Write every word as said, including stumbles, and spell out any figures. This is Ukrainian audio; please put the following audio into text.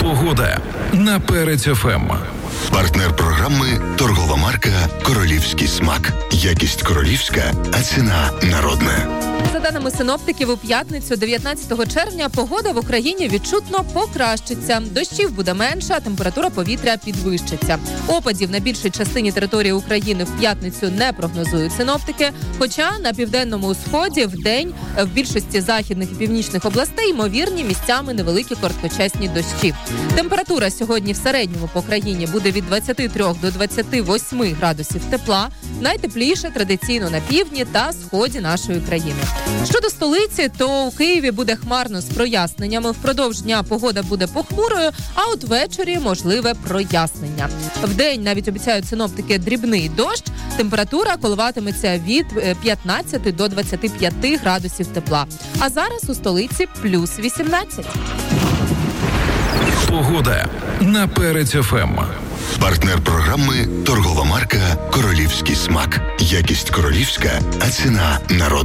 Погода на Перець ФМ. Партнер програми торгова марка «Королівський смак». Якість королівська, а ціна народна. За даними синоптиків, у п'ятницю, дев'ятнадцятого червня, погода в Україні відчутно покращиться. Дощів буде менше, а температура повітря підвищиться. Опадів на більшій частині території України в п'ятницю не прогнозують синоптики, хоча на південному сході вдень в більшості західних і північних областей ймовірні місцями невеликі короткочасні дощі. Температура сьогодні в середньому по країні буде від двадцяти трьох до двадцяти восьми градусів тепла, найтепліше традиційно на півдні та сході нашої країни. Щодо столиці, то у Києві буде хмарно з проясненнями. Впродовж дня погода буде похмурою, а от ввечері можливе прояснення. Вдень навіть обіцяють синоптики дрібний дощ. Температура коливатиметься від п'ятнадцяти до двадцяти п'яти градусів тепла. А зараз у столиці плюс вісімнадцять. Погода на Перець ФМ. Партнер програми торгова марка «Королівський смак». Якість королівська, а ціна народна.